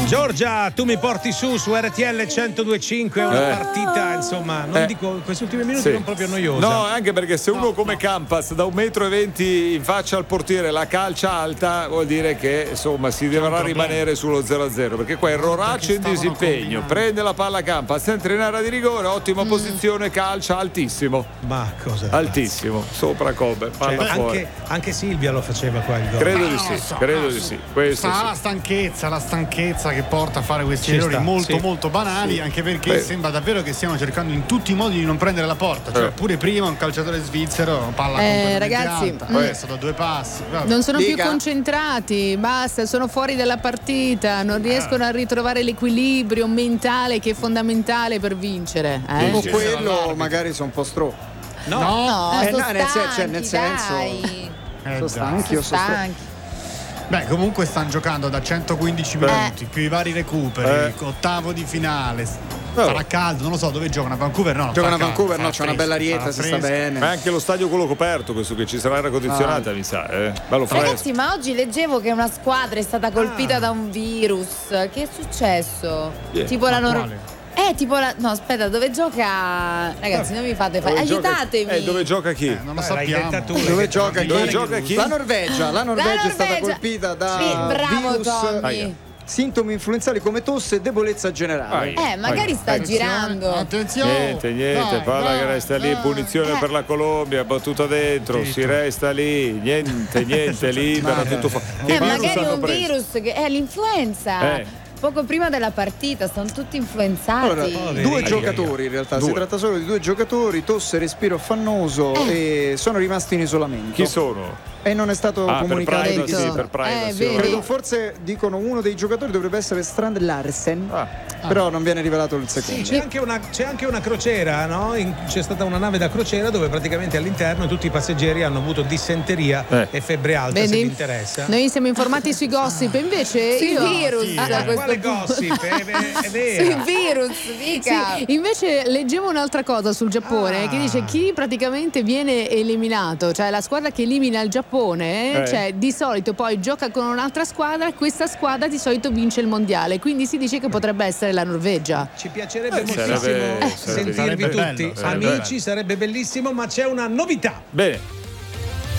Giorgia, tu mi porti su RTL 102.5, una partita, insomma, non dico, questi ultimi minuti non proprio noiosa. No, anche perché se uno come Campas da 1,20 m in faccia al portiere la calcia alta, vuol dire che insomma si dovrà rimanere sullo 0-0, perché qua è Roraccio in disimpegno, prende la palla Campas, entra in area di rigore, ottima posizione, calcia altissimo. Ma cosa? Altissimo, sopra Kobe, palla fuori. Anche Silvia lo faceva qua il gol. Credo di sì. Questo la stanchezza che porta a fare questi errori molto banali, anche perché sembra davvero che stiano cercando in tutti i modi di non prendere la porta, cioè pure prima un calciatore svizzero palla ragazzi, è stato 2 passi. Non sono più concentrati, basta, sono fuori dalla partita, non riescono a ritrovare l'equilibrio mentale che è fondamentale per vincere. O quello magari sono un po' nel senso sono stanchi. Beh, comunque stanno giocando da 115 minuti, più i vari recuperi, ottavo di finale. Sarà caldo, non lo so dove giocano. A Vancouver no. Giocano a Vancouver, c'è una bella arietta, si sta bene. Ma anche lo stadio quello coperto, questo che ci sarà aria condizionata, mi sa. Bello fresco. Ragazzi, ma oggi leggevo che una squadra è stata colpita da un virus. Che è successo? Tipo la no, aspetta, dove gioca? Ragazzi, non mi fate fare. Aiutatemi. Dove gioca chi? Non lo sappiamo. Dove gioca chi? La Norvegia. È stata colpita da bravo virus. Tommy. Sintomi influenzali come tosse e debolezza generale. Magari sta girando. Attenzione. Niente, palla che resta lì, punizione per la Colombia, battuta dentro, si resta lì, niente, libera, tutto magari un virus che è l'influenza. Poco prima della partita stanno tutti influenzati. Allora, 2 giocatori in realtà, si tratta solo di 2 giocatori, tosse, respiro affannoso e sono rimasti in isolamento. Chi sono? E non è stato comunicato. Per privacy. Credo forse dicono uno dei giocatori dovrebbe essere Strand Larsen, però non viene rivelato il secondo. C'è anche una crociera, no? C'è stata una nave da crociera dove praticamente all'interno tutti i passeggeri hanno avuto dissenteria e febbre alta. Se vi interessa. Noi siamo informati sui gossip, invece sui virus. Quale gossip? È vero. Sui virus, dica. Sì, invece leggevo un'altra cosa sul Giappone che dice chi praticamente viene eliminato, cioè la squadra che elimina il Giappone, cioè di solito poi gioca con un'altra squadra e questa squadra di solito vince il mondiale, quindi si dice che potrebbe essere la Norvegia. Ci piacerebbe moltissimo sentirvi tutti amici, sarebbe bellissimo, ma c'è una novità. Bene.